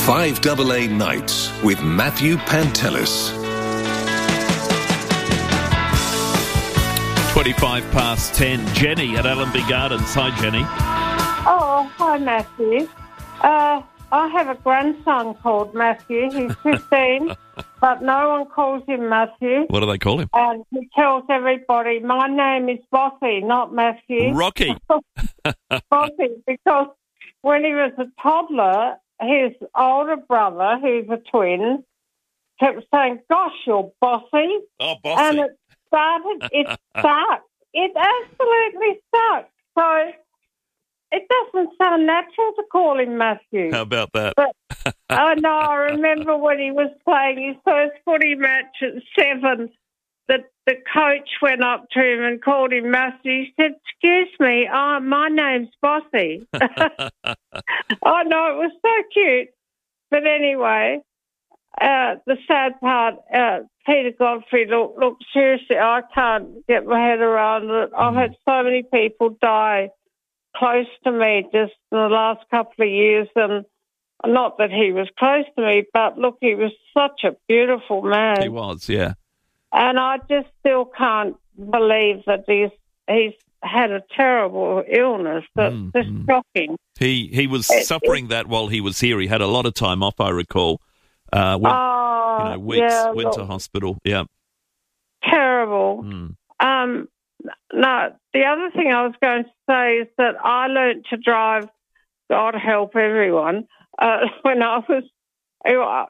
5AA Nights with Matthew Pantelis. 10:25. Jenny at Allenby Gardens. Hi, Jenny. Oh, hi, Matthew. I have a grandson called Matthew. He's 15, but no one calls him Matthew. What do they call him? And he tells everybody, my name is Bossy, not Matthew. Rocky. Bossy, because when he was a toddler, his older brother, who's a twin, kept saying, gosh, you're bossy. Oh, bossy. And it stuck. It absolutely stuck. So it doesn't sound natural to call him Matthew. How about that? But I know, I remember when he was playing his first footy match at 7, that the coach went up to him and called him Matthew. He said, excuse me, my name's Bossy. I know, it was so cute. But anyway, the sad part, Peter Godfrey, look, seriously, I can't get my head around it. I've had so many people die close to me just in the last couple of years, and not that he was close to me, but look, he was such a beautiful man. He was, yeah. And I just still can't believe that he's had a terrible illness. That's just shocking. He was suffering that while he was here. He had a lot of time off, I recall. Went to hospital. Yeah. Terrible. No, the other thing I was going to say is that I learnt to drive, God help everyone, when it was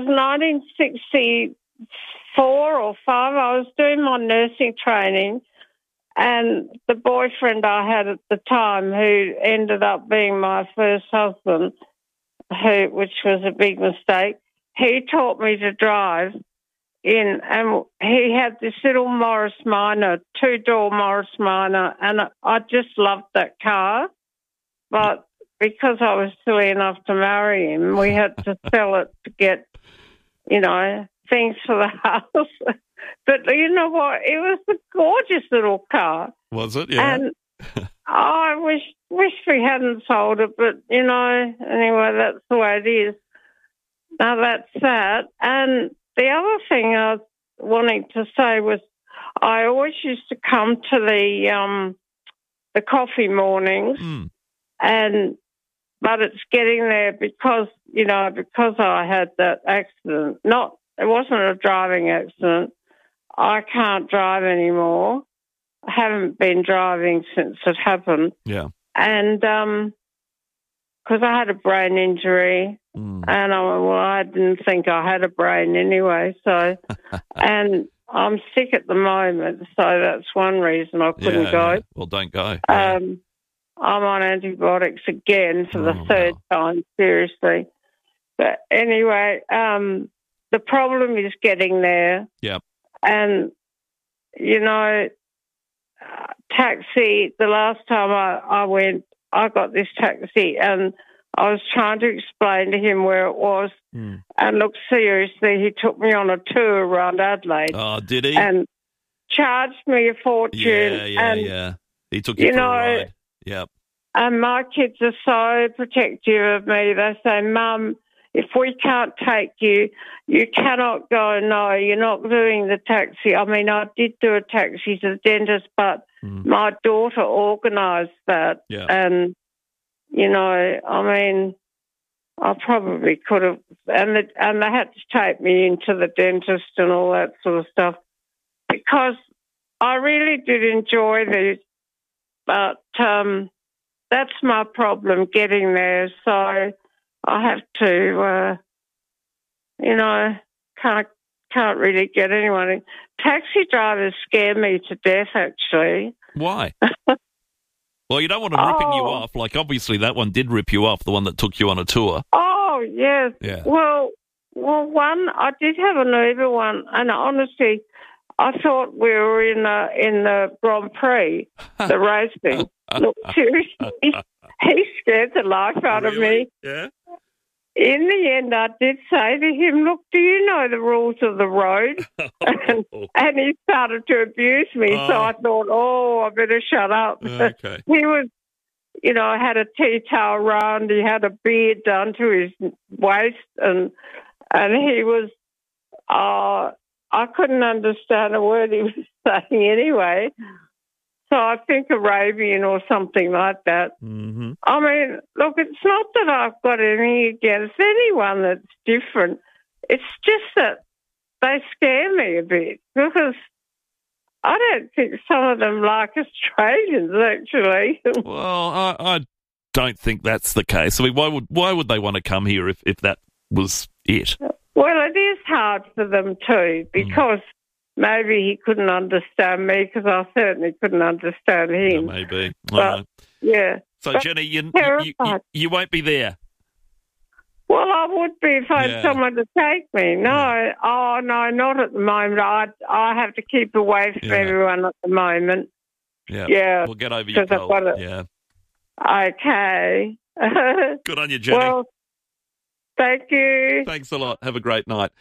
1964 or 5, I was doing my nursing training, and the boyfriend I had at the time, who ended up being my first husband, which was a big mistake, he taught me to drive and he had this little Morris Minor, 2-door Morris Minor, and I just loved that car. But because I was silly enough to marry him, we had to sell it to get, things for the house. But you know what? It was a gorgeous little car. Was it? Yeah. And I wish we hadn't sold it, but, anyway, that's the way it is. Now, that's that. And the other thing I was wanting to say was I always used to come to the coffee mornings, but it's getting there because I had that accident. It wasn't a driving accident. I can't drive anymore. I haven't been driving since it happened. Yeah. And because I had a brain injury, and I didn't think I had a brain anyway. So, and I'm sick at the moment, so that's one reason I couldn't go. Yeah. Well, don't go. I'm on antibiotics again for the third time, seriously. But anyway, the problem is getting there. Yeah. And, taxi, the last time I went, I got this taxi and I was trying to explain to him where it was. And look, seriously, he took me on a tour around Adelaide. Oh, did he? And charged me a fortune. Yeah. He took you for a ride. Yep. And my kids are so protective of me. They say, Mum, if we can't take you, you cannot go. No, you're not doing the taxi. I mean, I did do a taxi to the dentist, but my daughter organised that. Yeah. And, I probably could have. And they had to take me into the dentist and all that sort of stuff because I really did enjoy these. But that's my problem, getting there. So I have to, can't really get anyone. Taxi drivers scare me to death, actually. Why? Well, you don't want them ripping you off. Like, obviously, that one did rip you off, the one that took you on a tour. Oh, yes. Yeah. Well, I did have an Uber one, and honestly, I thought we were in the Grand Prix, the racing. Look, seriously, he scared the life out of me. Yeah. In the end, I did say to him, look, do you know the rules of the road? And he started to abuse me, so I thought, I better shut up. Okay. He was had a tea towel round. He had a beard down to his waist, and he was. I couldn't understand a word he was saying anyway. So I think Arabian or something like that. Mm-hmm. I mean, look, it's not that I've got anything against anyone that's different. It's just that they scare me a bit because I don't think some of them like Australians, actually. Well, I don't think that's the case. I mean, why would they want to come here if that was it? Well, it is hard for them too because maybe he couldn't understand me because I certainly couldn't understand him. Yeah, maybe. But, yeah. So, but Jenny, you won't be there? Well, I would be if I had someone to take me. No, no, not at the moment. I have to keep away from everyone at the moment. Yeah. We'll get over your cold. Yeah. Okay. Good on you, Jenny. Well, thank you. Thanks a lot. Have a great night.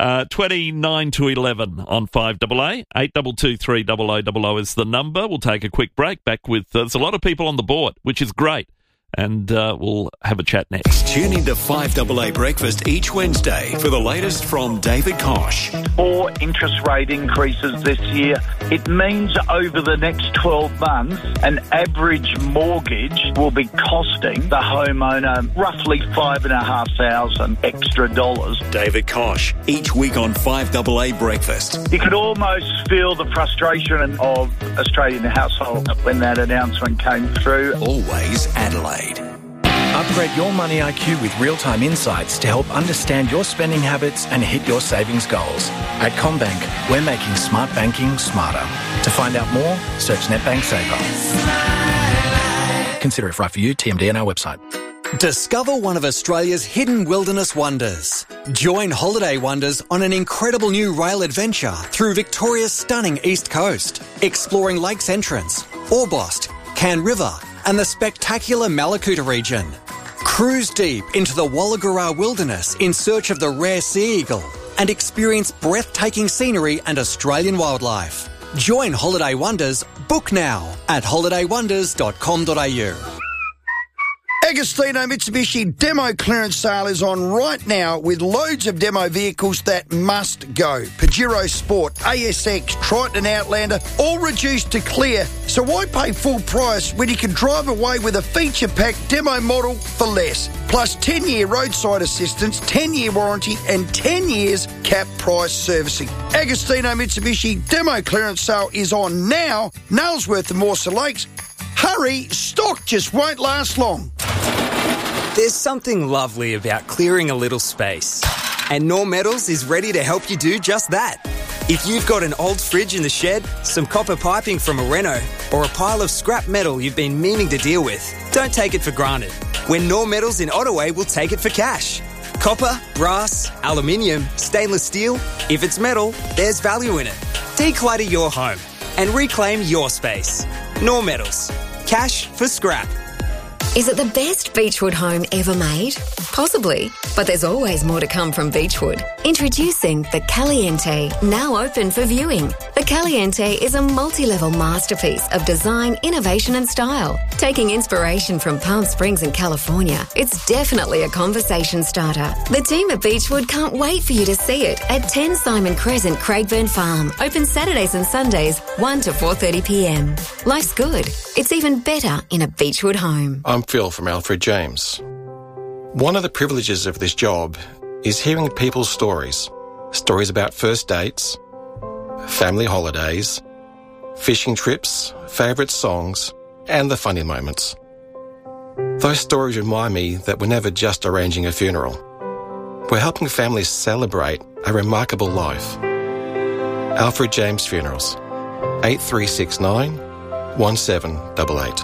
29 to 11 on 5AA. 822 300 is the number. We'll take a quick break. Back with there's a lot of people on the board, which is great. And we'll have a chat next. Tune into 5AA Breakfast each Wednesday for the latest from David Koch. 4 interest rate increases this year. It means over the next 12 months, an average mortgage will be costing the homeowner roughly $5,500 extra dollars. David Koch, each week on 5AA Breakfast. You could almost feel the frustration of Australian households when that announcement came through. Always Adelaide. Upgrade your money IQ with real-time insights to help understand your spending habits and hit your savings goals. At CommBank, we're making smart banking smarter. To find out more, search NetBank Saver. Consider if right for you. TMD on our website. Discover one of Australia's hidden wilderness wonders. Join Holiday Wonders on an incredible new rail adventure through Victoria's stunning east coast, exploring Lakes Entrance, Orbost, Cann River, and the spectacular Malakuta region. Cruise deep into the Walagura wilderness in search of the rare sea eagle and experience breathtaking scenery and Australian wildlife. Join Holiday Wonders. Book now at holidaywonders.com.au. Agostino Mitsubishi demo clearance sale is on right now with loads of demo vehicles that must go. Pajero Sport, ASX, Triton Outlander, all reduced to clear. So why pay full price when you can drive away with a feature-packed demo model for less? Plus 10-year roadside assistance, 10-year warranty and 10 years cap price servicing. Agostino Mitsubishi demo clearance sale is on now. Nailsworth and Mawson Lakes. Hurry, stock just won't last long. There's something lovely about clearing a little space. And Knorr Metals is ready to help you do just that. If you've got an old fridge in the shed, some copper piping from a reno, or a pile of scrap metal you've been meaning to deal with, don't take it for granted. When Knorr Metals in Ottaway will take it for cash. Copper, brass, aluminium, stainless steel. If it's metal, there's value in it. Declutter your home and reclaim your space. Knorr Metals. Cash for scrap. Is it the best Beechwood home ever made? Possibly, but there's always more to come from Beechwood. Introducing the Caliente, now open for viewing. The Caliente is a multi-level masterpiece of design, innovation and style. Taking inspiration from Palm Springs in California, it's definitely a conversation starter. The team at Beechwood can't wait for you to see it at 10 Simon Crescent, Craigburn Farm. Open Saturdays and Sundays, 1 to 4:30pm. Life's good. It's even better in a Beechwood home. I'm Phil from Alfred James. One of the privileges of this job is hearing people's stories. Stories about first dates, family holidays, fishing trips, favourite songs, and the funny moments. Those stories remind me that we're never just arranging a funeral. We're helping families celebrate a remarkable life. Alfred James Funerals, 8369 1788.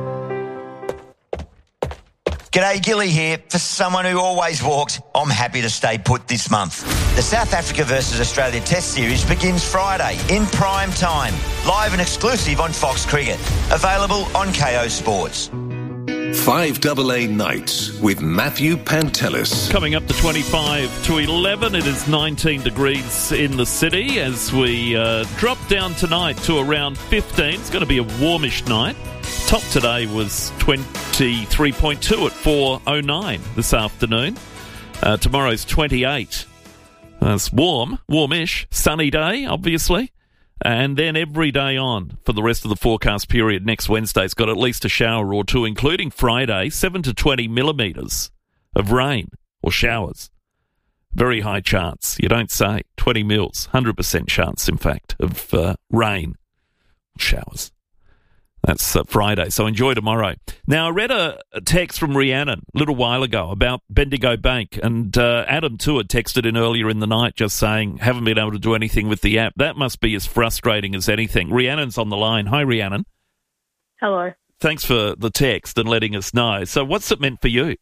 G'day, Gilly here. For someone who always walks, I'm happy to stay put this month. The South Africa versus Australia Test Series begins Friday in prime time. Live and exclusive on Fox Cricket. Available on KO Sports. 5AA Nights with Matthew Pantelis. Coming up to 25 to 11, it is 19 degrees in the city as we drop down tonight to around 15. It's going to be a warmish night. Top today was 23.2 at 4:09 this afternoon. Tomorrow's 28. It's warmish, sunny day, obviously. And then every day on for the rest of the forecast period next Wednesday's got at least a shower or two, including Friday, 7 to 20 millimetres of rain or showers. Very high chance, you don't say. 20 mils, 100% chance, in fact, of rain, showers. That's Friday, so enjoy tomorrow. Now, I read a text from Rhiannon a little while ago about Bendigo Bank, and Adam too had texted in earlier in the night just saying, haven't been able to do anything with the app. That must be as frustrating as anything. Rhiannon's on the line. Hi, Rhiannon. Hello. Thanks for the text and letting us know. So what's it meant for you?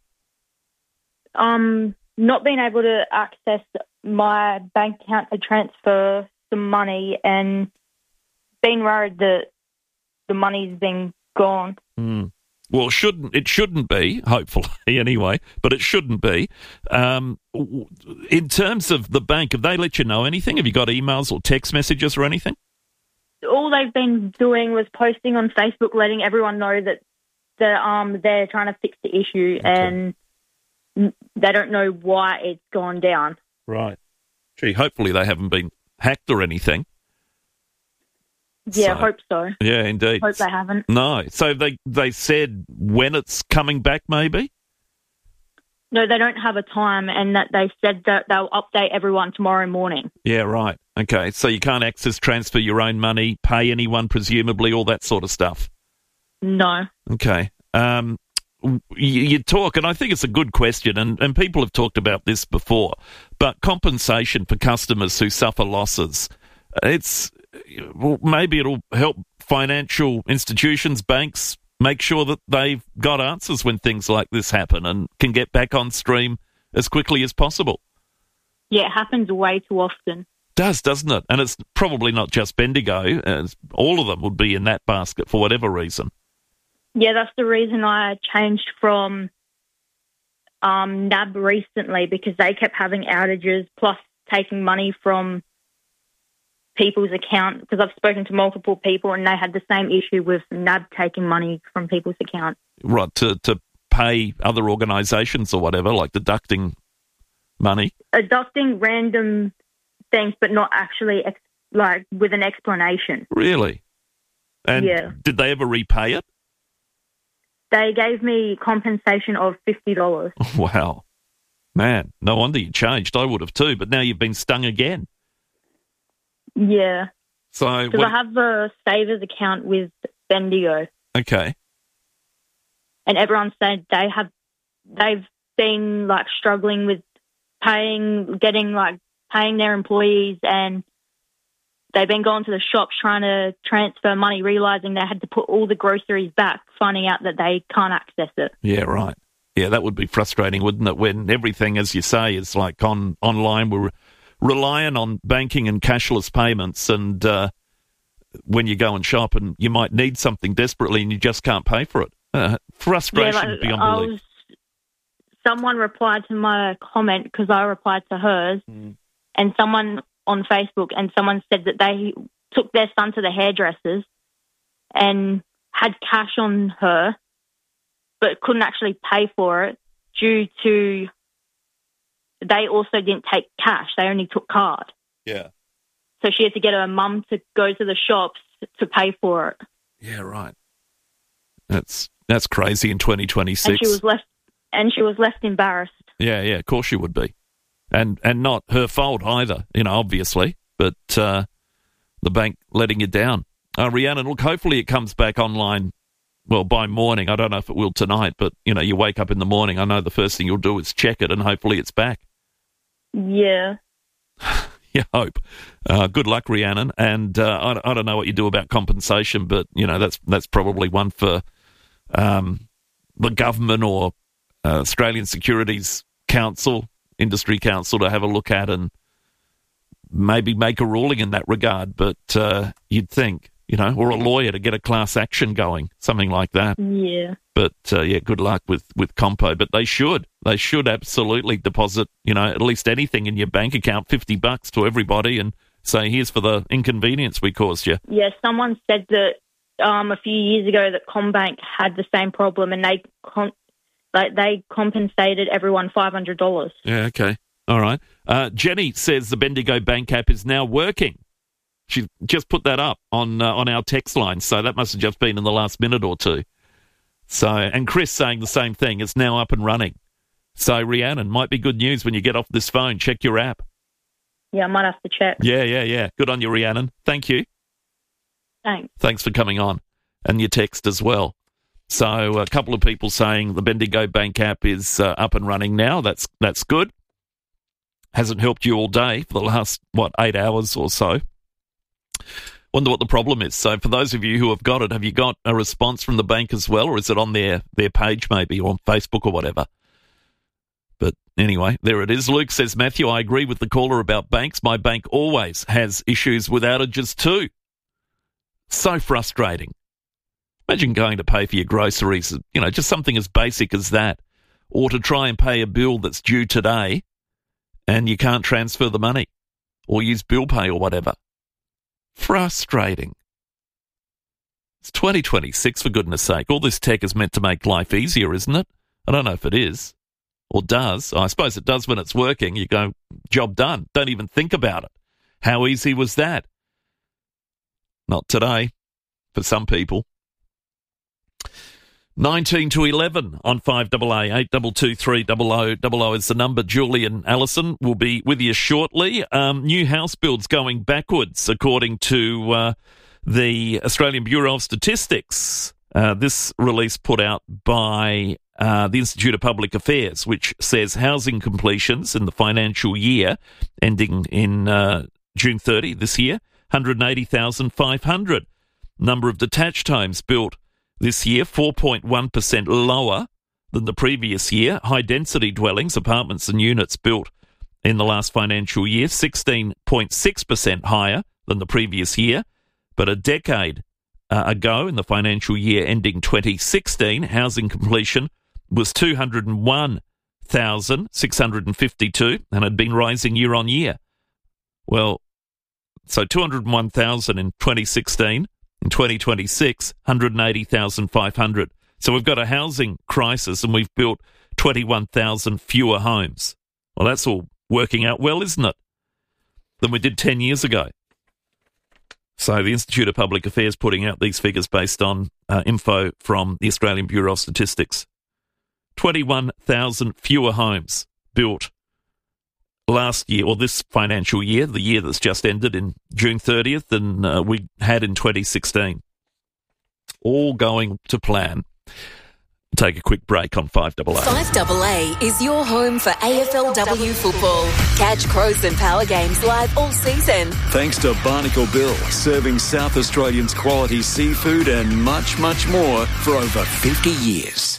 Not being able to access my bank account to transfer some money and being worried that the money's been gone. Well, it shouldn't be, hopefully, anyway, but it shouldn't be. In terms of the bank, have they let you know anything? Have you got emails or text messages or anything? All they've been doing was posting on Facebook, letting everyone know that they're trying to fix the issue, and they don't know why it's gone down. Right. Gee, hopefully they haven't been hacked or anything. Yeah, hope so. Yeah, indeed. Hope they haven't. No. So they said when it's coming back, maybe? No, they don't have a time, and that they said that they'll update everyone tomorrow morning. Yeah, right. Okay, so you can't access, transfer your own money, pay anyone, presumably, all that sort of stuff? No. Okay. You talk, and I think it's a good question, and people have talked about this before, but compensation for customers who suffer losses, maybe it'll help financial institutions, banks, make sure that they've got answers when things like this happen and can get back on stream as quickly as possible. Yeah, it happens way too often. Doesn't it? And it's probably not just Bendigo. All of them would be in that basket for whatever reason. Yeah, that's the reason I changed from NAB recently, because they kept having outages plus taking money from people's account, because I've spoken to multiple people and they had the same issue with NAB taking money from people's account. Right, to pay other organisations or whatever, like deducting money? Deducting random things, but not actually with an explanation. Really? And yeah. Did they ever repay it? They gave me compensation of $50. Wow. Man, no wonder you changed. I would have too, but now you've been stung again. Yeah. So because I have a savers account with Bendigo. Okay. And everyone said they've been struggling with paying their employees, and they've been going to the shops trying to transfer money, realising they had to put all the groceries back, finding out that they can't access it. Yeah, right. Yeah, that would be frustrating, wouldn't it, when everything, as you say, is online. We're relying on banking and cashless payments, and when you go and shop and you might need something desperately and you just can't pay for it. Frustration beyond belief. Someone replied to my comment because I replied to hers, and someone on Facebook, and someone said that they took their son to the hairdressers and had cash on her but couldn't actually pay for it due to they also didn't take cash. They only took card. Yeah. So she had to get her mum to go to the shops to pay for it. Yeah, right. That's crazy in 2026. And she was left embarrassed. Yeah, of course she would be. And not her fault either, obviously, but the bank letting you down. Rhiannon, look, hopefully it comes back online, well, by morning. I don't know if it will tonight, but, you wake up in the morning, I know the first thing you'll do is check it, and hopefully it's back. Yeah. You hope. Good luck, Rhiannon. And I don't know what you do about compensation, but, that's probably one for the government or Australian Securities Council, Industry Council, to have a look at and maybe make a ruling in that regard. But you'd think, or a lawyer to get a class action going, something like that. Yeah. But, good luck with Compo. But they should absolutely deposit, at least anything in your bank account, $50 to everybody, and say, here's for the inconvenience we caused you. Yeah, someone said that a few years ago that CommBank had the same problem, and they compensated everyone $500. Yeah, okay. All right. Jenny says the Bendigo Bank app is now working. She just put that up on our text line, so that must have just been in the last minute or two. So, and Chris saying the same thing. It's now up and running. So, Rhiannon, might be good news when you get off this phone. Check your app. Yeah, I might have to check. Yeah. Good on you, Rhiannon. Thank you. Thanks for coming on, and your text as well. So, a couple of people saying the Bendigo Bank app is up and running now. That's good. Hasn't helped you all day for the last, 8 hours or so. Wonder what the problem is. So for those of you who have got it, have you got a response from the bank as well, or is it on their page maybe, or on Facebook or whatever? But anyway, there it is. Luke says, Matthew, I agree with the caller about banks. My bank always has issues with outages too. So frustrating. Imagine going to pay for your groceries, just something as basic as that, or to try and pay a bill that's due today and you can't transfer the money or use bill pay or whatever. Frustrating. It's 2026, for goodness sake. All this tech is meant to make life easier, isn't it? I don't know if it is or does. I suppose it does when it's working. You go, job done. Don't even think about it. How easy was that? Not today, for some people. 19 to 11 on 5AA, 822 300 is the number. Julian Allison will be with you shortly. New house builds going backwards, according to the Australian Bureau of Statistics. This release put out by the Institute of Public Affairs, which says housing completions in the financial year ending in June 30 this year, 180,500. Number of detached homes built this year, 4.1% lower than the previous year. High-density dwellings, apartments and units built in the last financial year, 16.6% higher than the previous year. But a decade ago, in the financial year ending 2016, housing completion was 201,652 and had been rising year on year. Well, so 201,000 in 2016. In 2026, 180,500. So we've got a housing crisis and we've built 21,000 fewer homes. Well, that's all working out well, isn't it? Than we did 10 years ago. So the Institute of Public Affairs putting out these figures based on info from the Australian Bureau of Statistics. 21,000 fewer homes built last year, or this financial year, the year that's just ended in June 30th, than we had in 2016. All going to plan. Take a quick break on 5AA. 5AA is your home for AFLW football. Catch Crows and Power games live all season. Thanks to Barnacle Bill, serving South Australians quality seafood and much, much more for over 50 years.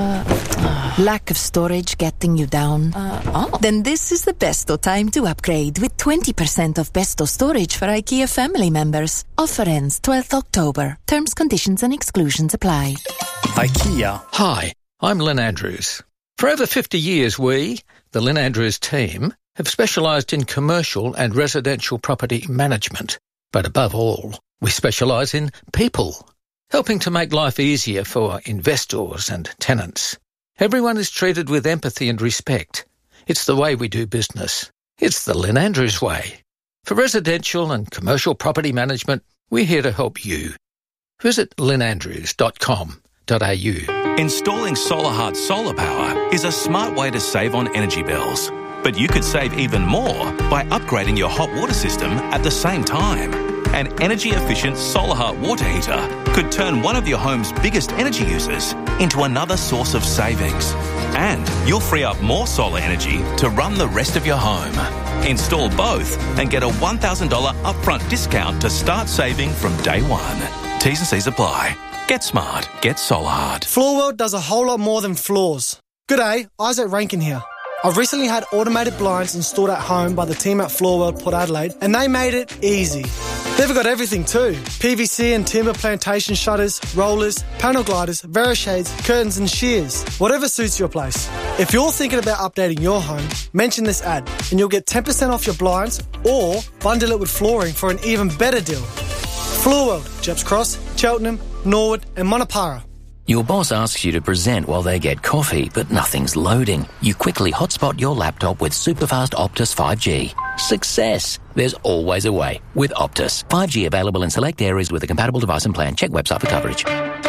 Lack of storage getting you down? Then this is the best time to upgrade with 20% off Besto storage for IKEA family members. Offer ends 12th October. Terms, conditions and exclusions apply. IKEA. Hi, I'm Lynn Andrews. For over 50 years, we, the Lynn Andrews team, have specialised in commercial and residential property management. But above all, we specialise in people, helping to make life easier for investors and tenants. Everyone is treated with empathy and respect. It's the way we do business. It's the Lynn Andrews way. For residential and commercial property management, we're here to help you. Visit lynnandrews.com.au. Installing SolarHeart solar power is a smart way to save on energy bills. But you could save even more by upgrading your hot water system at the same time. An energy-efficient SolarHeart water heater could turn one of your home's biggest energy users into another source of savings. And you'll free up more solar energy to run the rest of your home. Install both and get a $1,000 upfront discount to start saving from day one. T's and C's apply. Get smart. Get SolarHeart. Floorworld does a whole lot more than floors. G'day, Isaac Rankin here. I've recently had automated blinds installed at home by the team at Floorworld Port Adelaide, and they made it easy. They've got everything too. PVC and timber plantation shutters, rollers, panel gliders, Verishades, curtains and shears. Whatever suits your place. If you're thinking about updating your home, mention this ad and you'll get 10% off your blinds or bundle it with flooring for an even better deal. Floor World, Jeps Cross, Cheltenham, Norwood and Monopara. Your boss asks you to present while they get coffee, but nothing's loading. You quickly hotspot your laptop with superfast Optus 5G. Success! There's always a way with Optus. 5G available in select areas with a compatible device and plan. Check website for coverage.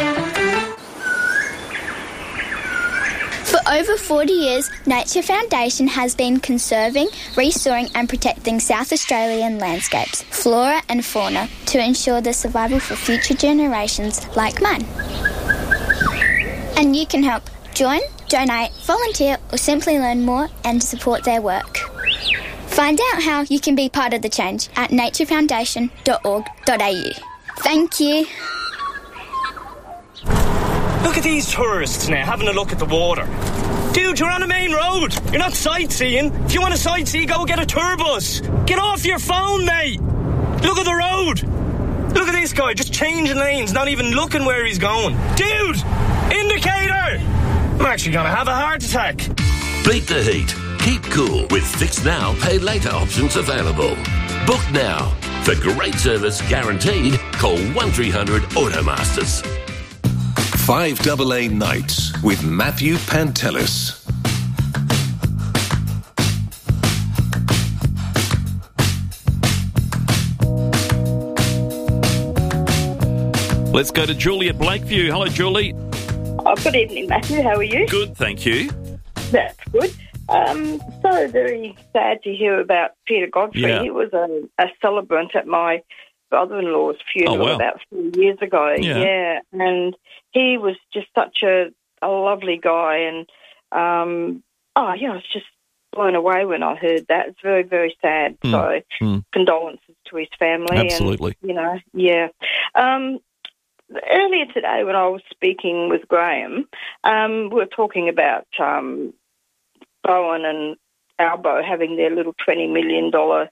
For over 40 years, Nature Foundation has been conserving, restoring and protecting South Australian landscapes, flora and fauna to ensure the survival for future generations like mine. And you can help. Join, donate, volunteer or simply learn more and support their work. Find out how you can be part of the change at naturefoundation.org.au. Thank you. Look at these tourists now having a look at the water. Dude, you're on a main road. You're not sightseeing. If you want to sightsee, go get a tour bus. Get off your phone, mate. Look at the road. Look at this guy just changing lanes, not even looking where he's going. Dude, indicator. I'm actually going to have a heart attack. Beat the heat. Keep cool with Fix Now, Pay Later options available. Book now. For great service guaranteed, call 1300 Automasters. 5AA Nights with Matthew Pantelis. Let's go to Julie at Blakeview. Hello, Julie. Oh, good evening, Matthew. How are you? Good, thank you. That's good. So very sad to hear about Peter Godfrey. Yeah. He was a celebrant at my brother-in-law's funeral about 4 years ago. Yeah. And he was just such a lovely guy. And, I was just blown away when I heard that. It's very, very sad. So condolences to his family. Absolutely. And, earlier today when I was speaking with Graham, we were talking about Bowen and Albo having their little $20 million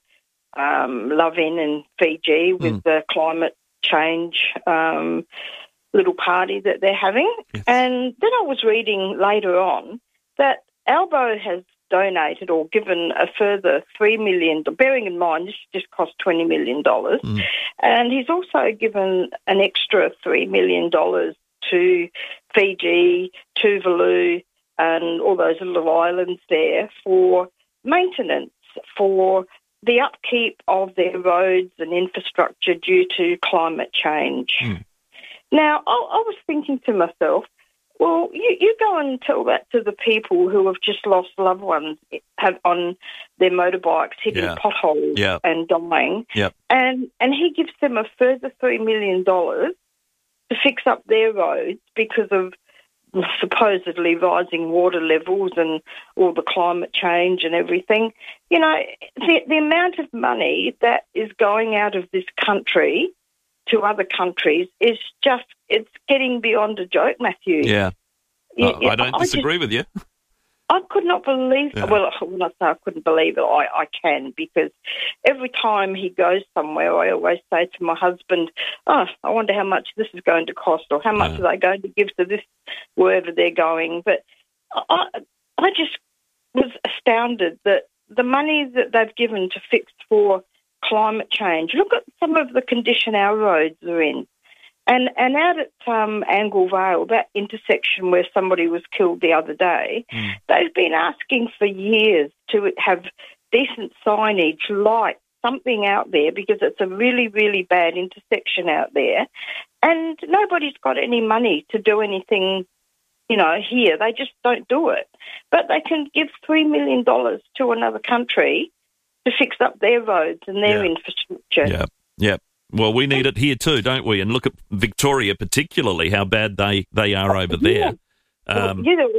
love-in Fiji with the climate change little party that they're having. Yes. And then I was reading later on that Albo has donated or given a further $3 million, bearing in mind this just cost $20 million, and he's also given an extra $3 million to Fiji, Tuvalu, and all those little islands there for maintenance, for the upkeep of their roads and infrastructure due to climate change. Now, I was thinking to myself, well, you go and tell that to the people who have just lost loved ones on their motorbikes hitting potholes and dying, and he gives them a further $3 million to fix up their roads because of supposedly rising water levels and all the climate change and everything. You know, the amount of money that is going out of this country to other countries is just, it's getting beyond a joke, Matthew. Yeah. I don't disagree with you. I could not believe, well, when I say I couldn't believe it, I can, because every time he goes somewhere, I always say to my husband, I wonder how much this is going to cost or how much are they going to give to this, wherever they're going. But I just was astounded that the money that they've given to fix for climate change, look at some of the condition our roads are in. And out at Angle Vale, that intersection where somebody was killed the other day, they've been asking for years to have decent signage, light, something out there, because it's a really, really bad intersection out there. And nobody's got any money to do anything, you know, here. They just don't do it. But they can give $3 million to another country to fix up their roads and their infrastructure. Yeah. Well, we need it here too, don't we? And look at Victoria particularly, how bad they are over there. Sorry.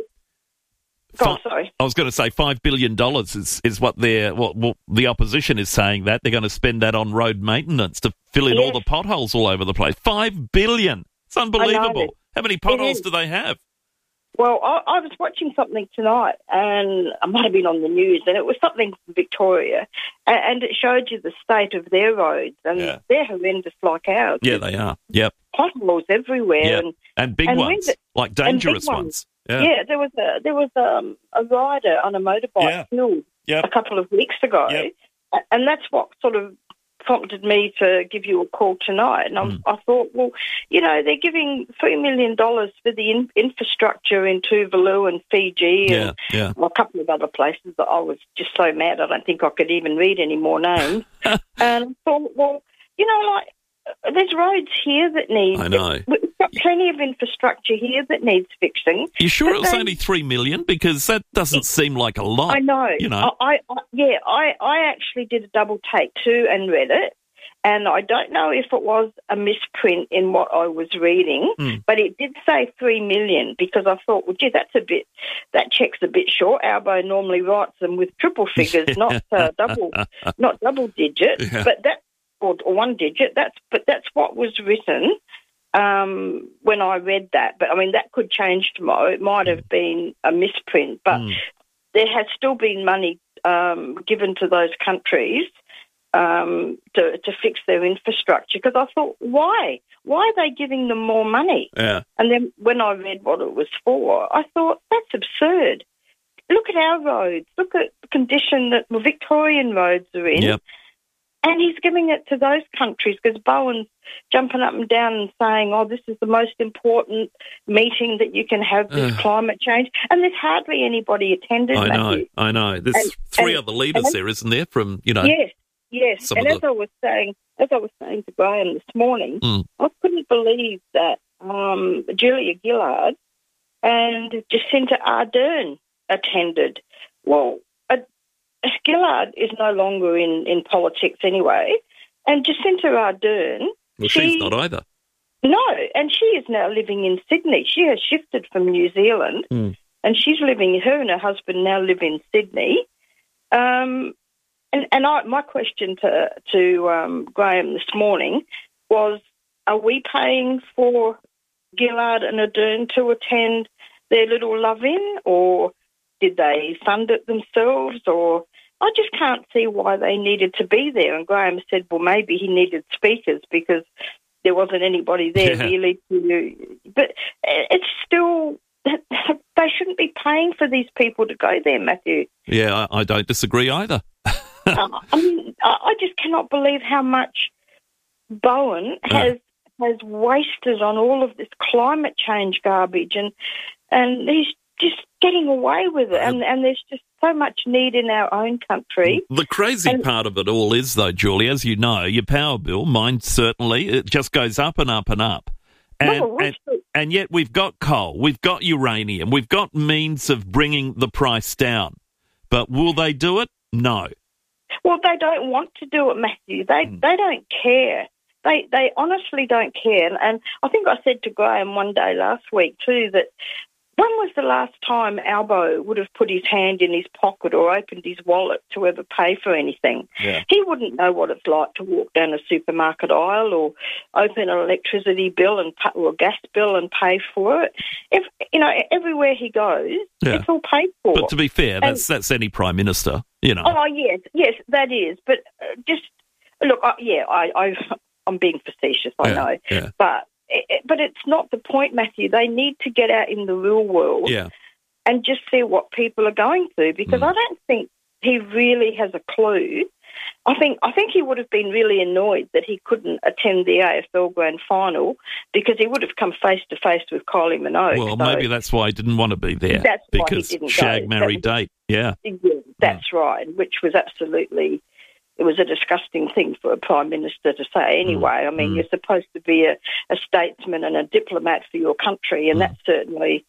I was going to say $5 billion is what the opposition is saying that. They're going to spend that on road maintenance to fill in all the potholes all over the place. $5 billion. It's unbelievable. How many potholes do they have? Well, I was watching something tonight, and I might have been on the news, and it was something from Victoria, and it showed you the state of their roads, and they're horrendous like ours. Yeah, they are. Yep. Potholes everywhere, Yep. And big ones, like dangerous ones. Yeah, there was a rider on a motorbike killed a couple of weeks ago, and that's what sort of prompted me to give you a call tonight. And I thought, well, you know, they're giving $3 million for the infrastructure in Tuvalu and Fiji and a couple of other places that I was just so mad I don't think I could even read any more names. And I thought, well, you know, like, there's roads here that need... I know. We've got plenty of infrastructure here that needs fixing. You sure it was only $3 million? Because that doesn't seem like a lot. I know. You know. I actually did a double take too and read it, and I don't know if it was a misprint in what I was reading, but it did say $3 million, because I thought, well, gee, that check's a bit short. Albo normally writes them with triple figures, not double digit, but that. Or one digit. That's what was written when I read that. But I mean, that could change tomorrow. It might have been a misprint, but there has still been money given to those countries to fix their infrastructure. Because I thought, why? Why are they giving them more money? Yeah. And then when I read what it was for, I thought that's absurd. Look at our roads. Look at the condition that the Victorian roads are in. Yep. And he's giving it to those countries because Bowen's jumping up and down and saying, oh, this is the most important meeting that you can have, this climate change. And there's hardly anybody attended. I know. There's three other leaders there, isn't there, from, you know... Yes. And as I was saying to Graham this morning, I couldn't believe that Julia Gillard and Jacinta Ardern attended. Well, Gillard is no longer in politics anyway, and Jacinta Ardern... Well, she's not either. No, and she is now living in Sydney. She has shifted from New Zealand, and she's living... Her and her husband now live in Sydney. My question to Graham this morning was, are we paying for Gillard and Ardern to attend their little love-in, or did they fund it themselves? Or I just can't see why they needed to be there. And Graham said, well, maybe he needed speakers because there wasn't anybody there really to... But it's still... They shouldn't be paying for these people to go there, Matthew. Yeah, I don't disagree either. I just cannot believe how much Bowen has wasted on all of this climate change garbage, and he's just getting away with it, and there's just so much need in our own country. The crazy part of it all is, though, Julie, as you know, your power bill, mine certainly, it just goes up and up and up. And yet we've got coal, we've got uranium, we've got means of bringing the price down. But will they do it? No. Well, they don't want to do it, Matthew. They don't care. They honestly don't care. And I think I said to Graham one day last week too that when was the last time Albo would have put his hand in his pocket or opened his wallet to ever pay for anything? Yeah. He wouldn't know what it's like to walk down a supermarket aisle or open an electricity bill or a gas bill and pay for it. Everywhere he goes, it's all paid for. But to be fair, that's any Prime Minister, you know. Oh, yes, that is. But just, look, I'm being facetious, I know. Yeah. But it's not the point, Matthew. They need to get out in the real world and just see what people are going through, because I don't think he really has a clue. I think he would have been really annoyed that he couldn't attend the AFL Grand Final because he would have come face to face with Kylie Minogue. Well, maybe that's why he didn't want to be there. That's because why he didn't shag, go. marry, date. Yeah. That's right, which was absolutely... It was a disgusting thing for a Prime Minister to say anyway. I mean, you're supposed to be a statesman and a diplomat for your country, and that certainly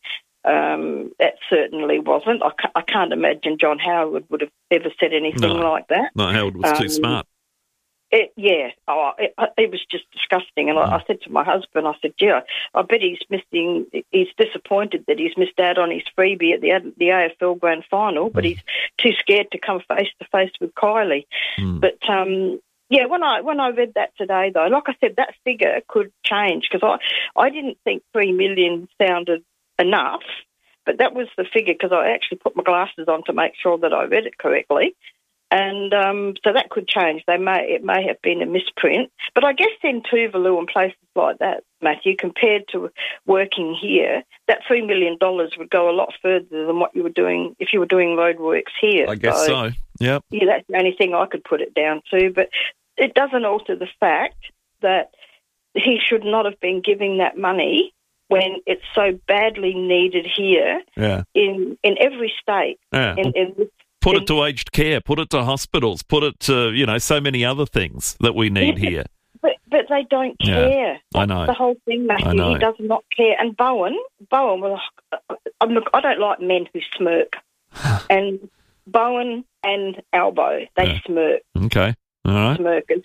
wasn't. I can't imagine John Howard would have ever said anything like that. No, Howard was too smart. It was just disgusting. And I said to my husband, I said, gee, I bet he's disappointed that he's missed out on his freebie at the AFL Grand Final, but he's too scared to come face to face with Kylie. But, when I read that today, though, like I said, that figure could change because I didn't think $3 million sounded enough. but that was the figure because I actually put my glasses on to make sure that I read it correctly. And so that could change. It may have been a misprint. But I guess in Tuvalu and places like that, Matthew, compared to working here, that $3 million would go a lot further than what you were doing if you were doing roadworks here. I guess so. Yep. Yeah, that's the only thing I could put it down to. But it doesn't alter the fact that he should not have been giving that money when it's so badly needed here in every state. Yeah. Put it to aged care, put it to hospitals, put it to, so many other things that we need here. But they don't care. I know. That's the whole thing, Matthew. He does not care. And Bowen, well, I don't like men who smirk. And Bowen and Albo, they smirk. Okay. All right. Smirkers.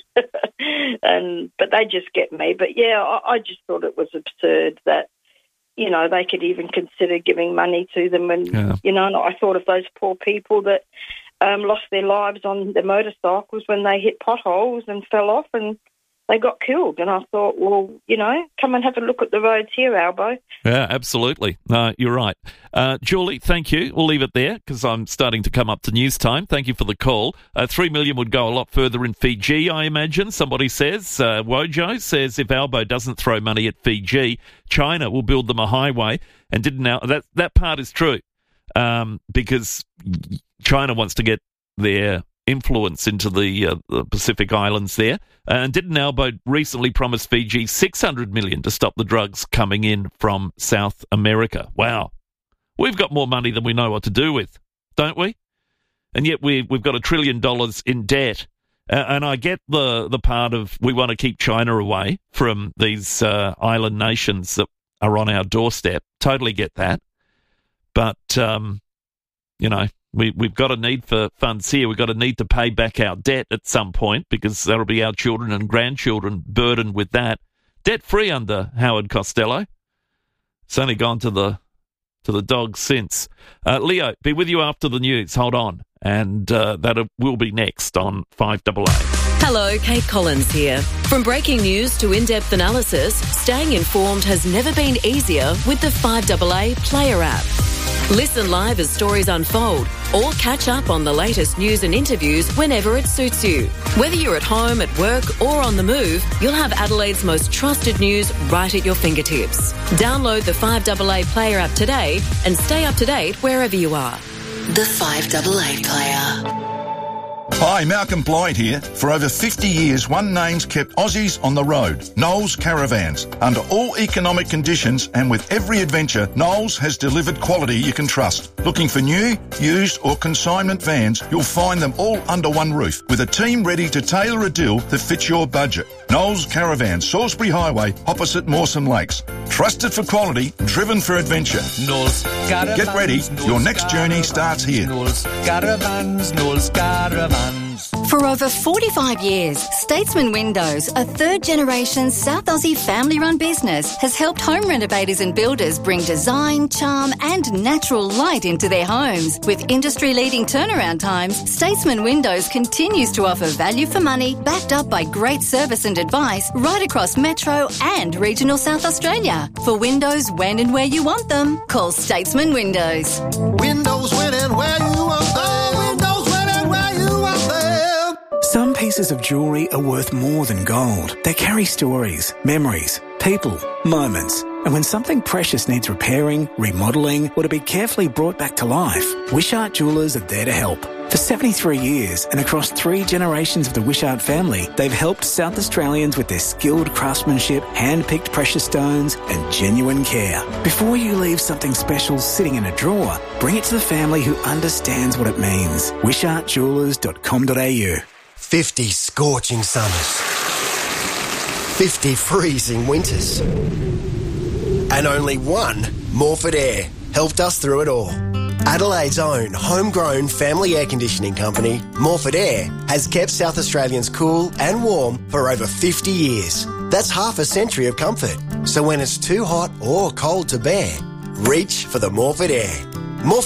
But they just get me. But, I just thought it was absurd that, they could even consider giving money to them. And, and I thought of those poor people that lost their lives on their motorcycles when they hit potholes and fell off and they got killed. And I thought, well, come and have a look at the roads here, Albo. Yeah, absolutely. You're right. Julie, thank you. We'll leave it there because I'm starting to come up to news time. Thank you for the call. $3 million would go a lot further in Fiji, I imagine. Somebody says, Wojo says, if Albo doesn't throw money at Fiji, China will build them a highway. And that part is true because China wants to get their influence into the Pacific Islands there. And didn't Albo recently promise Fiji $600 million to stop the drugs coming in from South America? Wow. We've got more money than we know what to do with, don't we? And yet we've got $1 trillion in debt. And I get the part of we want to keep China away from these island nations that are on our doorstep. Totally get that. But, We've got a need for funds here. We've got a need to pay back our debt at some point because that'll be our children and grandchildren burdened with that. Debt-free under Howard Costello. It's only gone to the dogs since. Leo, be with you after the news. Hold on. And that will be next on 5AA. Hello, Kate Collins here. From breaking news to in-depth analysis, staying informed has never been easier with the 5AA Player app. Listen live as stories unfold or catch up on the latest news and interviews whenever it suits you. Whether you're at home, at work or on the move, you'll have Adelaide's most trusted news right at your fingertips. Download the 5AA Player app today and stay up to date wherever you are. The 5AA Player. Hi, Malcolm Blyde here. For over 50 years, one name's kept Aussies on the road, Knowles Caravans. Under all economic conditions and with every adventure, Knowles has delivered quality you can trust. Looking for new, used or consignment vans, you'll find them all under one roof with a team ready to tailor a deal that fits your budget. Knowles Caravans, Salisbury Highway, opposite Mawson Lakes. Trusted for quality, driven for adventure. Knowles Caravans. Get ready, your next journey starts here. Knowles Caravans, Knowles Caravans. For over 45 years, Statesman Windows, a third-generation South Aussie family-run business, has helped home renovators and builders bring design, charm and natural light into their homes. With industry-leading turnaround times, Statesman Windows continues to offer value for money, backed up by great service and advice right across Metro and regional South Australia. For windows when and where you want them, call Statesman Windows. Windows when and where you want them. Windows when and where you want them. Some pieces of jewellery are worth more than gold. They carry stories, memories, people, moments. And when something precious needs repairing, remodelling, or to be carefully brought back to life, Wishart Jewellers are there to help. For 73 years and across 3 generations of the Wishart family, they've helped South Australians with their skilled craftsmanship, hand-picked precious stones and genuine care. Before you leave something special sitting in a drawer, bring it to the family who understands what it means. WishartJewellers.com.au. 50 scorching summers. 50 freezing winters. And only one Morford Air helped us through it all. Adelaide's own homegrown family air conditioning company, Morford Air, has kept South Australians cool and warm for over 50 years. That's half a century of comfort. So when it's too hot or cold to bear, reach for the Morford Air.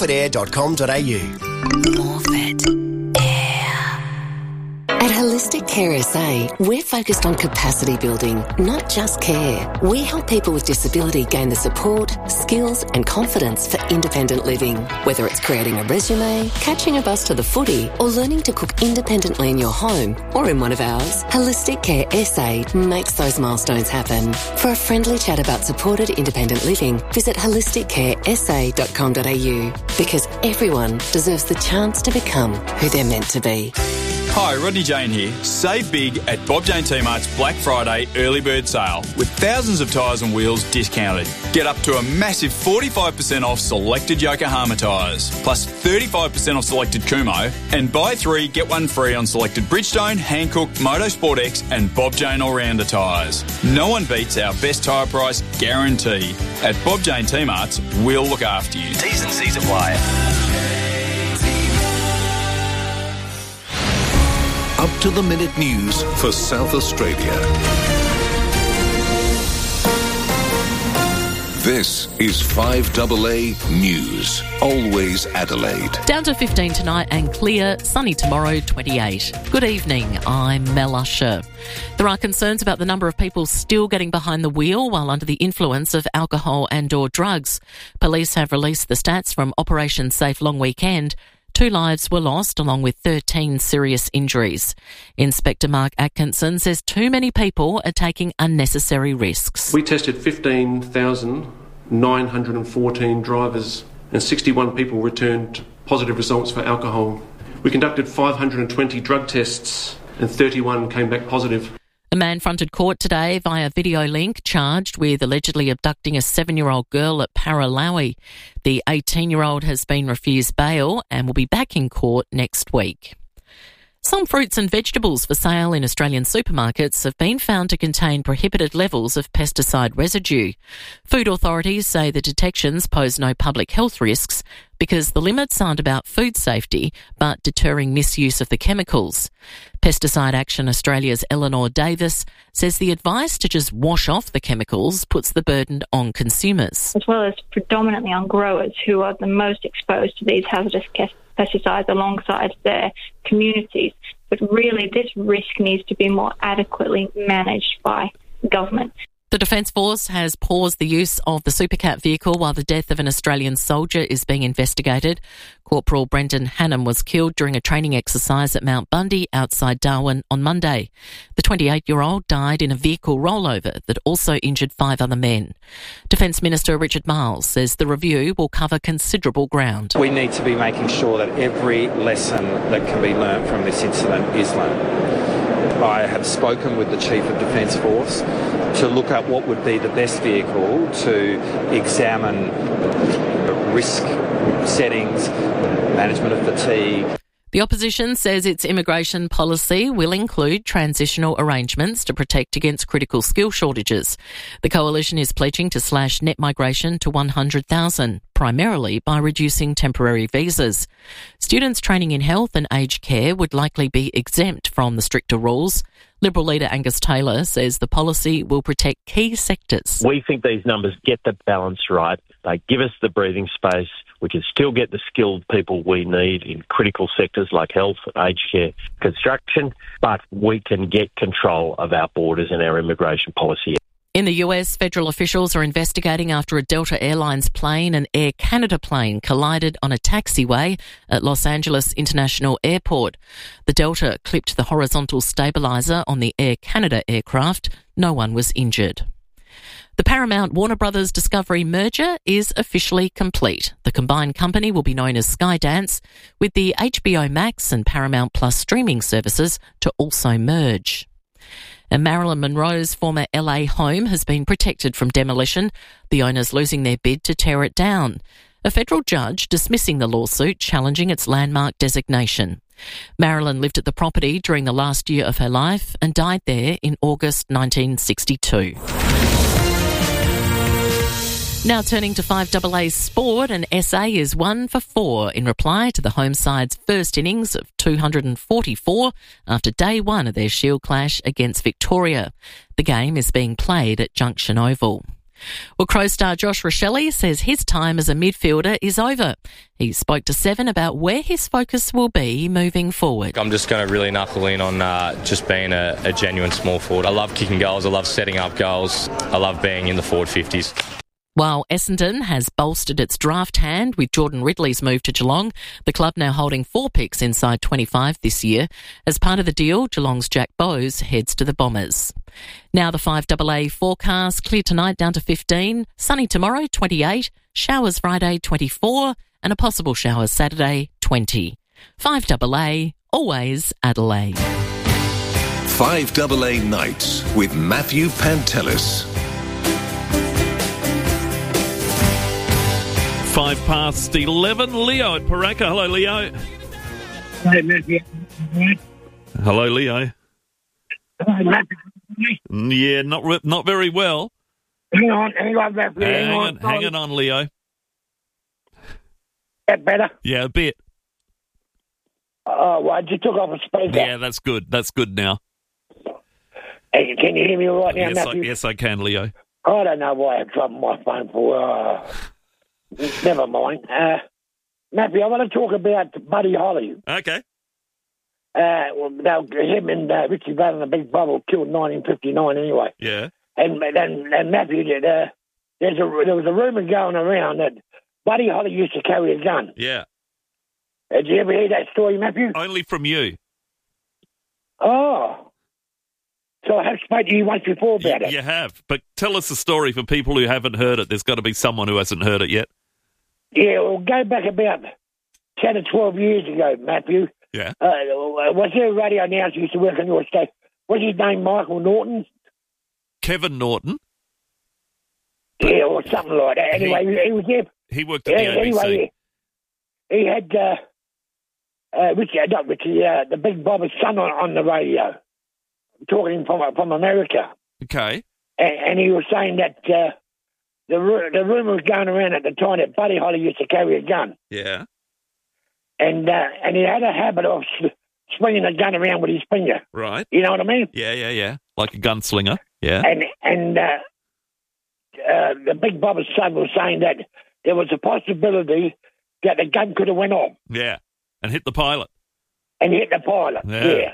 morfordair.com.au. Morford Air. At Holistic Care SA, we're focused on capacity building, not just care. We help people with disability gain the support, skills and confidence for independent living. Whether it's creating a resume, catching a bus to the footy, or learning to cook independently in your home or in one of ours, Holistic Care SA makes those milestones happen. For a friendly chat about supported independent living, visit holisticcaresa.com.au, because everyone deserves the chance to become who they're meant to be. Hi, Rodney Jane here. Save big at Bob Jane T-Mart's Black Friday early bird sale with thousands of tyres and wheels discounted. Get up to a massive 45% off selected Yokohama tyres, plus 35% off selected Kumho, and buy 3 get 1 free on selected Bridgestone, Hankook, Motorsport X and Bob Jane All-Rounder tyres. No one beats our best tyre price guarantee. At Bob Jane T-Mart's, we'll look after you. T's and C's apply. Up-to-the-minute news for South Australia. This is 5AA News. Always Adelaide. Down to 15 tonight and clear, sunny tomorrow, 28. Good evening, I'm Mel Usher. There are concerns about the number of people still getting behind the wheel while under the influence of alcohol and/or drugs. Police have released the stats from Operation Safe Long Weekend. 2 lives were lost, along with 13 serious injuries. Inspector Mark Atkinson says too many people are taking unnecessary risks. We tested 15,914 drivers and 61 people returned positive results for alcohol. We conducted 520 drug tests and 31 came back positive. A man fronted court today via video link, charged with allegedly abducting a 7-year-old girl at Paralowie. The 18-year-old has been refused bail and will be back in court next week. Some fruits and vegetables for sale in Australian supermarkets have been found to contain prohibited levels of pesticide residue. Food authorities say the detections pose no public health risks because the limits aren't about food safety but deterring misuse of the chemicals. Pesticide Action Australia's Eleanor Davis says the advice to just wash off the chemicals puts the burden on consumers, as well as predominantly on growers who are the most exposed to these hazardous pesticides alongside their communities. But really, this risk needs to be more adequately managed by government. The Defence Force has paused the use of the Supercat vehicle while the death of an Australian soldier is being investigated. Corporal Brendan Hannam was killed during a training exercise at Mount Bundy outside Darwin on Monday. The 28-year-old died in a vehicle rollover that also injured 5 other men. Defence Minister Richard Marles says the review will cover considerable ground. We need to be making sure that every lesson that can be learnt from this incident is learnt. I have spoken with the Chief of Defence Force to look at what would be the best vehicle to examine risk settings, management of fatigue. The opposition says its immigration policy will include transitional arrangements to protect against critical skill shortages. The coalition is pledging to slash net migration to 100,000, primarily by reducing temporary visas. Students training in health and aged care would likely be exempt from the stricter rules. Liberal leader Angus Taylor says the policy will protect key sectors. We think these numbers get the balance right. They give us the breathing space. We can still get the skilled people we need in critical sectors like health, aged care, construction, but we can get control of our borders and our immigration policy. In the US, federal officials are investigating after a Delta Airlines plane and Air Canada plane collided on a taxiway at Los Angeles International Airport. The Delta clipped the horizontal stabiliser on the Air Canada aircraft. No one was injured. The Paramount Warner Brothers Discovery merger is officially complete. The combined company will be known as Skydance, with the HBO Max and Paramount Plus streaming services to also merge. And Marilyn Monroe's former LA home has been protected from demolition, the owners losing their bid to tear it down. A federal judge dismissing the lawsuit challenging its landmark designation. Marilyn lived at the property during the last year of her life and died there in August 1962. Now turning to 5AA sport, and SA is 1 for 4 in reply to the home side's first innings of 244 after day 1 of their Shield clash against Victoria. The game is being played at Junction Oval. Well, Crow star Josh Rochelle says his time as a midfielder is over. He spoke to Seven about where his focus will be moving forward. I'm just going to really knuckle in on just being a genuine small forward. I love kicking goals. I love setting up goals. I love being in the forward 50s. While Essendon has bolstered its draft hand with Jordan Ridley's move to Geelong, the club now holding 4 picks inside 25 this year. As part of the deal, Geelong's Jack Bowes heads to the Bombers. Now the 5AA forecast, clear tonight down to 15, sunny tomorrow 28, showers Friday 24 and a possible shower Saturday 20. 5AA, always Adelaide. 5AA Nights with Matthew Pantelis. 11:05, Leo at Paraka. Hello, Leo. Hey, Matthew. Hello, Leo. Hey, Matthew. Yeah, not very well. Hang on, Matthew. Hang on, Leo. That better? Yeah, a bit. Oh, well, I just took off a speaker. Yeah, that's good. That's good now. Hey, can you hear me all right now, Matthew? Yes, I can, Leo. I don't know why I have trouble with my phone for. Never mind. Matthew, I want to talk about Buddy Holly. Okay. Him and Richie Bell in the Big Bubble killed 1959 anyway. Yeah. And Matthew, there was a rumour going around that Buddy Holly used to carry a gun. Yeah. Did you ever hear that story, Matthew? Only from you. Oh. So I have spoken to you once before about it. You have. But tell us the story for people who haven't heard it. There's got to be someone who hasn't heard it yet. Yeah, well, go back about 10 or 12 years ago, Matthew. Yeah. Was there a radio announcer who used to work on your station? Was his name Michael Norton? Kevin Norton? Yeah, or something like that. Anyway, he was there. He worked at the ABC. Anyway, he had the Big Bobber's son on the radio, talking from America. Okay. And he was saying that the rumour was going around at the time that Buddy Holly used to carry a gun. Yeah. And he had a habit of swinging a gun around with his finger. Right. You know what I mean? Yeah. Like a gunslinger. Yeah. And the Big Bobber's son was saying that there was a possibility that the gun could have went off. Yeah. And hit the pilot. Yeah.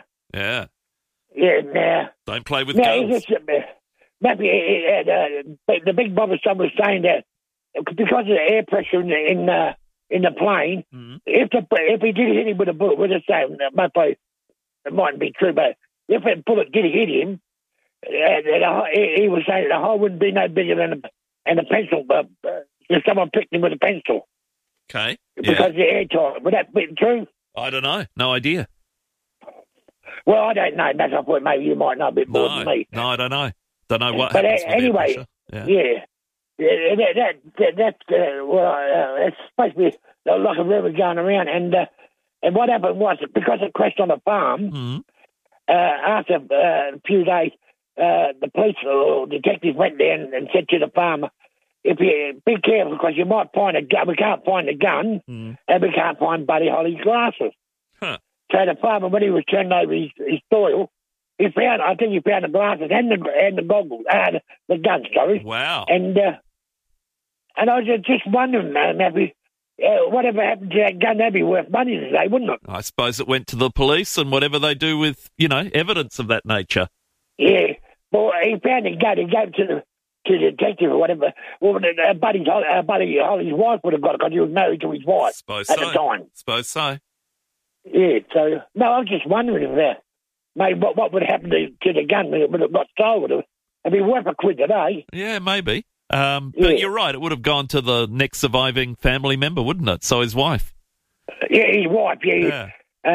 Now, don't play with guns. Maybe the Big Bobber's son was saying that because of the air pressure in the plane, if he did hit him with a bullet, we'll just say it mightn't be true, but if a bullet did hit him, he was saying the hole wouldn't be no bigger than a pencil. If someone picked him with a pencil, okay, because the airtight. Would that be true? I don't know. No idea. Well, I don't know. That's I thought maybe you might know a bit more than me. No, I don't know. Don't know what but happens with anyway, air pressure. It's supposed to be like a river going around, and what happened was because it crashed on a farm. After a few days, the police or detectives went there and said to the farmer, "If you be careful, because you might find a gun. We can't find the gun, and we can't find Buddy Holly's glasses." Huh. So the farmer, when he was turning over his soil, he found the glasses and the goggles, the gun. Sorry. Wow. And I was just wondering, Matthew, whatever happened to that gun? That'd be worth money today, wouldn't it? I suppose it went to the police and whatever they do with, evidence of that nature. Yeah. Well, he found the gun. He gave it to the detective or whatever. Well, Buddy Holly's wife would have got it because he was married to his wife at the time. Suppose so. Yeah, so, no, I was just wondering if maybe what would happen to the gun when it would have got sold. It'd be worth a quid today. Yeah, maybe. But you're right, it would have gone to the next surviving family member, wouldn't it? So his wife. Yeah, his wife, yeah.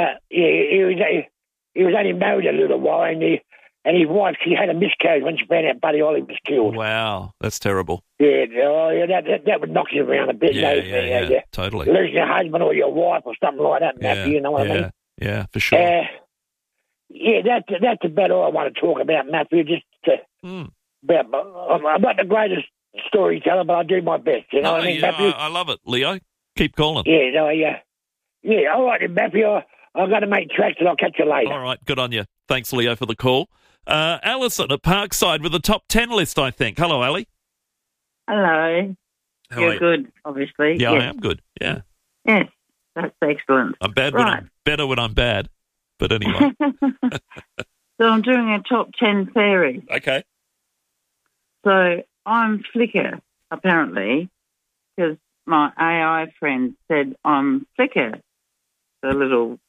He was only married a little while, and his wife, she had a miscarriage when she found out Buddy Holly was killed. Wow, that's terrible. Yeah, that would knock you around a bit. Yeah, totally. Losing your husband or your wife or something like that, Matthew, you know what I mean? Yeah, for sure. That's about all I want to talk about, Matthew. I'm not the greatest storyteller, but I do my best. You know what I mean, Matthew? I love it, Leo. Keep calling. Yeah, all right, Matthew. I've got to make tracks and I'll catch you later. All right, good on you. Thanks, Leo, for the call. Alison at Parkside with the top 10 list, I think. Hello, Ali. Hello. How You're are you? good, obviously. Yeah, yes. I am good. Yeah. Yes, that's excellent. I'm bad when I'm better when I'm bad. But anyway. So I'm doing a top 10 fairies. Okay. So I'm Flicker, apparently, because my AI friend said I'm Flicker, the little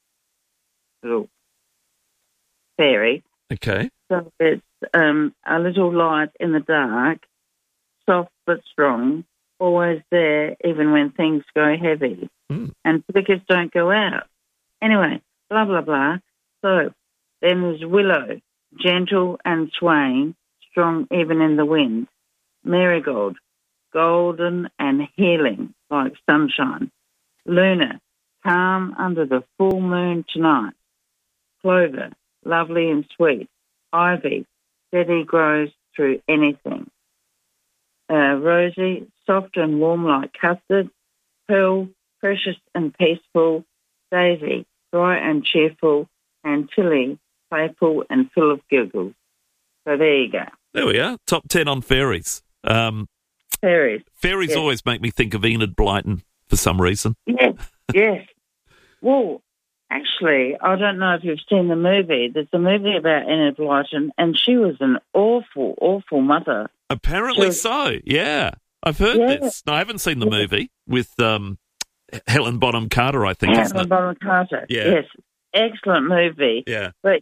fairy. Okay. So it's a little light in the dark, soft but strong, always there even when things go heavy. And flickers don't go out. Anyway, blah, blah, blah. So then there's Willow, gentle and swaying, strong even in the wind. Marigold, golden and healing like sunshine. Luna, calm under the full moon tonight. Clover, lovely and sweet. Ivy, steady grows through anything. Rosie, soft and warm like custard. Pearl, precious and peaceful. Daisy, bright and cheerful. And Tilly, playful and full of giggles. So there you go. There we are. Top 10 on fairies. Fairies. Fairies yes. always make me think of Enid Blyton for some reason. Yes, yes. Well, actually, I don't know if you've seen the movie. There's a movie about Enid Blyton, and she was an awful, awful mother. Apparently so, yeah. I've heard this. No, I haven't seen the movie with Helen Bonham Carter, I think, isn't Helen it? Bonham Carter, Yeah. yes. Excellent movie. Yeah. But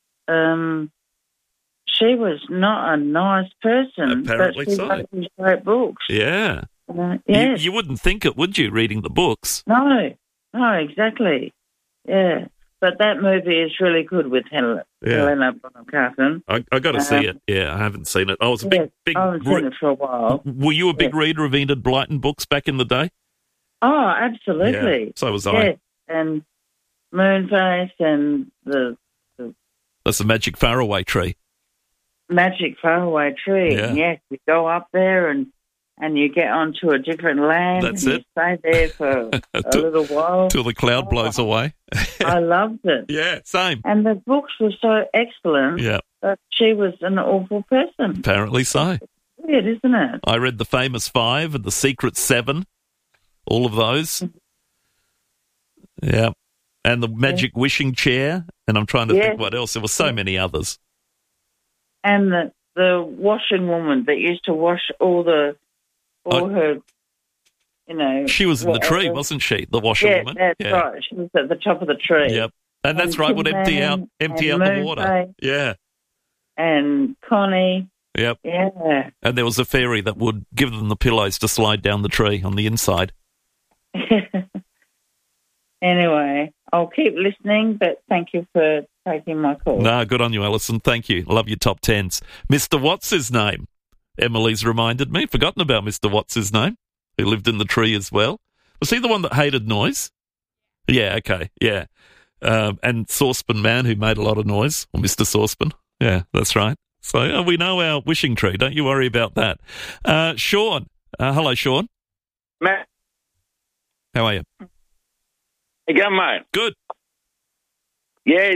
she was not a nice person. Apparently but she so. wrote these great books. Yeah. Yes. You wouldn't think it, would you, reading the books? No, exactly. Yeah. But that movie is really good with Helena Bonham Carter. I got to see it. Yeah, I haven't seen it. I was a big I haven't seen it for a while. Were you a big reader of Enid Blyton books back in the day? Oh, absolutely. Yeah, so was yes. I. And Moonface and the That's the Magic Faraway Tree. Magic Faraway Tree. Yeah. Yes, you go up there and you get onto a different land. That's and it. You stay there for a little while. Till the cloud blows away. I loved it. Yeah, same. And the books were so excellent Yeah. that she was an awful person. Apparently so. Weird, isn't it? I read The Famous Five and The Secret Seven, all of those. Yeah. And The Magic Wishing Chair, and I'm trying to think what else. There were so many others. And the washing woman that used to wash all her, you know. She was in the tree, whatever. wasn't she? The washerwoman. That's right. She was at the top of the tree. Yep. And that's right, would empty out the water. Moonface Yeah. And Connie. Yep. Yeah. And there was a fairy that would give them the pillows to slide down the tree on the inside. Anyway, I'll keep listening, but thank you for taking my call. No, good on you, Alison. Thank you. Love your top tens. Mr. What's his name? Emily's reminded me. Forgotten about Mr. What's his name, who lived in the tree as well. Was he the one that hated noise? Yeah, okay, yeah. And Saucepan Man, who made a lot of noise, or Mr. Saucepan. Yeah, that's right. So we know our wishing tree. Don't you worry about that. Sean. Hello, Sean. Matt. How are you? Hey, go, mate. Good. Yeah.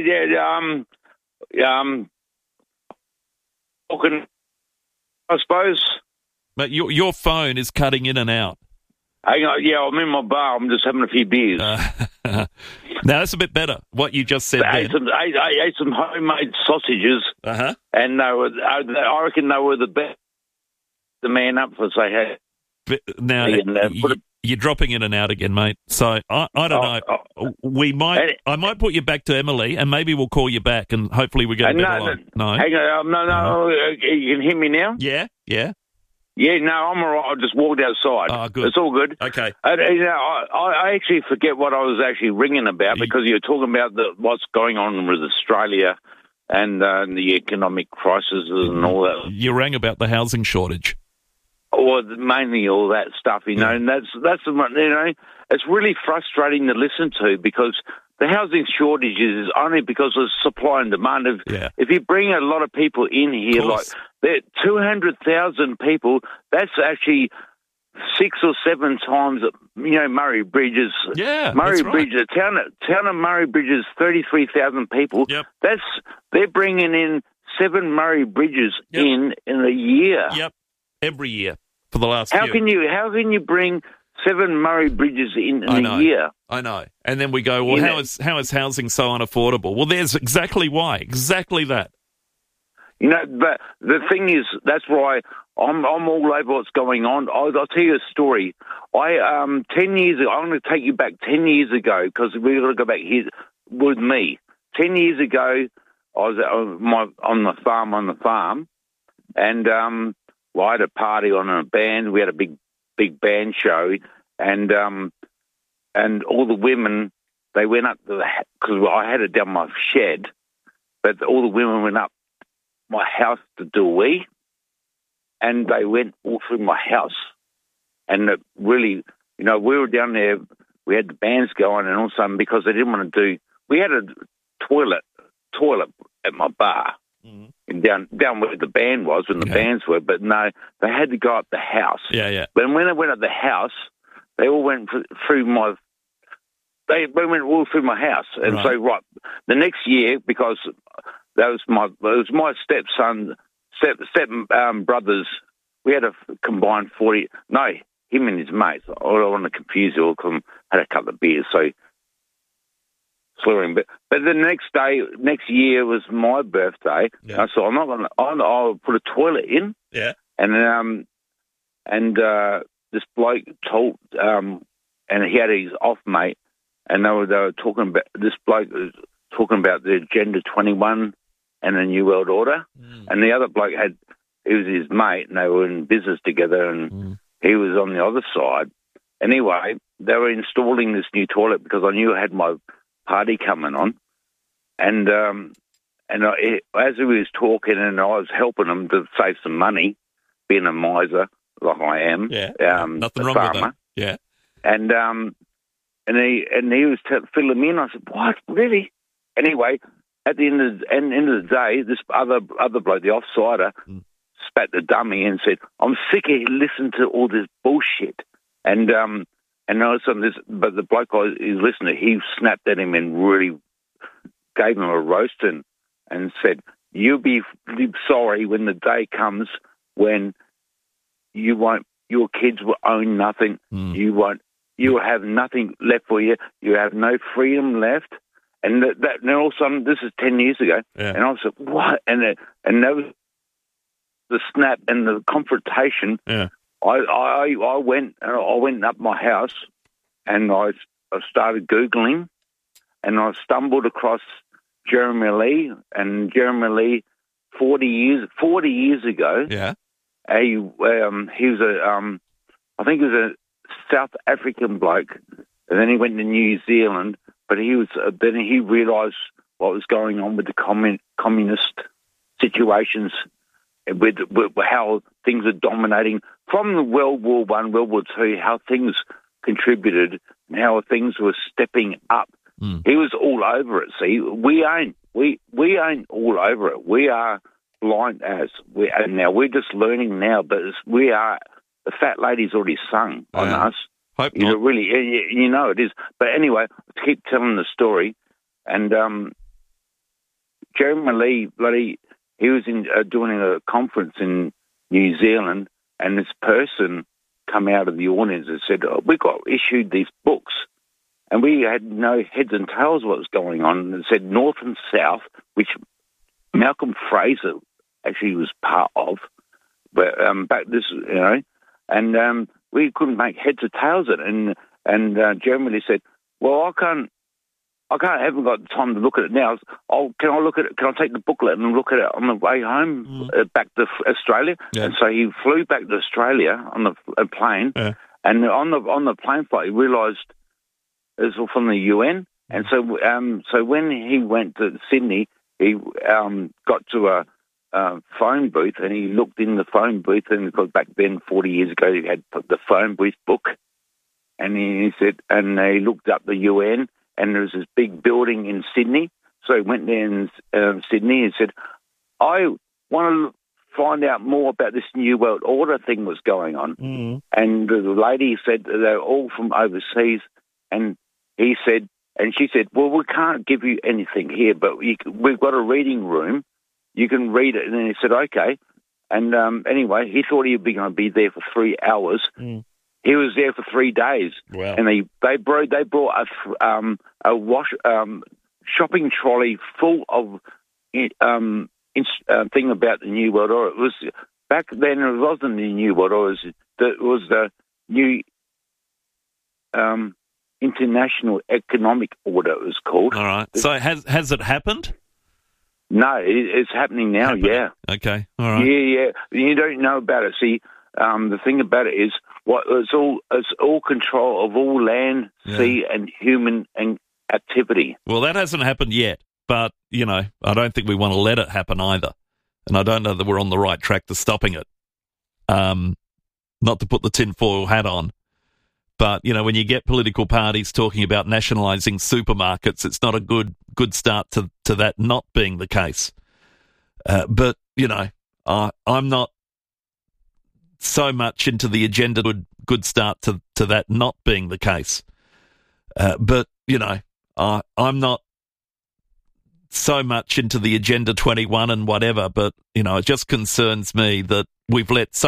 Talking, I suppose. But your phone is cutting in and out. Hang on, yeah, I'm in my bar. I'm just having a few beers. Now, that's a bit better, what you just said I there. ate some homemade sausages, and I reckon they were the best. The man up for say, hey. But now, you're dropping in and out again, mate. So I don't know. I might put you back to Emily, and maybe we'll call you back, and hopefully we get a better line. No, hang on, no. You can hear me now. Yeah. Yeah, no, I'm all right. I just walked outside. Oh, good. It's all good. Okay. I actually forget what I was actually ringing about because you're talking about what's going on with Australia and the economic crisis and all that. You rang about the housing shortage. Or mainly all that stuff, you know, and that's you know, it's really frustrating to listen to because the housing shortage is only because of supply and demand. If you bring a lot of people in here, like 200,000 people, that's actually 6 or 7 times, you know, Murray Bridges. Yeah, Murray that's right. Bridges, the town of Murray Bridges, 33,000 people. Yep. They're bringing in 7 Murray Bridges in a year. Yep, every year. for the last How few. How can you bring 7 Murray Bridges in a year? I know. And then we go, well, how is housing so unaffordable? Well, there's exactly why. Exactly that. You know, but the thing is, that's why I'm all over what's going on. I'll tell you a story. 10 years ago, I'm going to take you back 10 years ago because we've got to go back here with me. 10 years ago, I was on the farm, and I had a party on a band. We had a big band show, and all the women, they went up to because I had it down my shed, but all the women went up my house to do a wee, and they went all through my house. And it really, you know, we were down there, we had the bands going, and all of a sudden, because they didn't want to do, we had a toilet at my bar, and down where the band was, when the bands were, but no, they had to go up the house. Yeah. But when they went up the house, they all went through my, they went all through my house. And so, the next year, because it was my stepson, brothers. We had a combined 40. No, him and his mates. I don't want to confuse you all because I had a couple of beers, so slurring. But the next year was my birthday. Yeah. So I'm not going to. I'll put a toilet in. Yeah. And this bloke told, and he had his off mate, and they were talking about this bloke was talking about the Agenda 21. And the New World Order. And the other bloke he was his mate, and they were in business together, and he was on the other side. Anyway, they were installing this new toilet because I knew I had my party coming on. And as he was talking, and I was helping him to save some money, being a miser like I am, nothing a wrong farmer. with that. Yeah. And he was filling me in. I said, "What, really?" Anyway, at the end of the day, this other bloke, the offsider, spat the dummy and said, "I'm sick of listening to all this bullshit." And all of a sudden, but the bloke he's listening, he snapped at him and really gave him a roasting and said, "You'll be sorry when the day comes when your kids will own nothing. You will have nothing left for you. You have no freedom left." And then all of a sudden, this is 10 years ago, and I said, "What?" And that was the snap and the confrontation. Yeah. I went up my house, and I started Googling, and I stumbled across Jeremy Lee, and Jeremy Lee, 40 years ago. Yeah. He was I think he was a South African bloke, and then he went to New Zealand. But then he realised what was going on with the communist situations, with how things are dominating from the World War I, World War II, how things contributed and how things were stepping up. He was all over it. See, we ain't all over it. We are blind as and now we're just learning now. But we are. The fat lady's already sung on us. Hope not. Really, you know it is. But anyway, let's keep telling the story. And Jeremy Lee, he was doing a conference in New Zealand, and this person come out of the audience and said, "We got issued these books," and we had no heads and tails what was going on. And it said North and South, which Malcolm Fraser actually was part of, but back this, you know, and we couldn't make heads or tails of it. And Jeremy said, "Well, I haven't got the time to look at it now. Can I look at it? Can I take the booklet and look at it on the way home back to Australia?" Yeah. And so he flew back to Australia on the plane, and on the plane flight he realised it was all from the UN. And so when he went to Sydney, he got to a phone booth, and he looked in the phone booth, and because back then 40 years ago he had the phone booth book, and he said, and he looked up the UN. And there was this big building in Sydney. So he went there in Sydney and said, "I want to find out more about this New World Order thing that's going on." And the lady said they're all from overseas. And he said, and she said, "Well, we can't give you anything here, but we've got a reading room. You can read it." And then he said, "Okay." And anyway, he thought he would be going to be there for 3 hours. Mm. He was there for 3 days. Wow. And they brought a shopping trolley full of thing about the New World Order. It was back then. It wasn't the New World Order. It was the new International Economic Order. It was called. All right. So has it happened? No, it's happening now. Yeah. Okay. All right. Yeah. You don't know about it. See, the thing about it is, it's all control of all land, sea, and human activity. Well, that hasn't happened yet, but I don't think we want to let it happen either, and I don't know that we're on the right track to stopping it. Not to put the tinfoil hat on, but when you get political parties talking about nationalising supermarkets, it's not a good start to that not being the case. But I'm not so much into the agenda. Good start to that not being the case. But I'm not so much into the Agenda 21 and whatever. But it just concerns me that we've let so